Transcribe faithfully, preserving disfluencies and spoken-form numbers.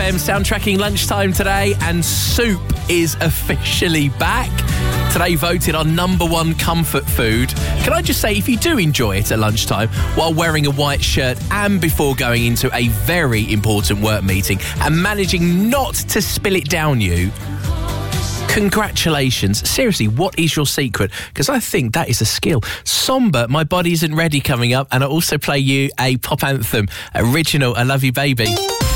M soundtracking lunchtime today, and soup is officially back. Today voted our number one comfort food. Can I just say, if you do enjoy it at lunchtime while wearing a white shirt and before going into a very important work meeting and managing not to spill it down you, congratulations. Seriously, what is your secret? Because I think that is a skill. Somber, My Body Isn't Ready coming up, and I'll also play you a pop anthem, original I Love You Baby.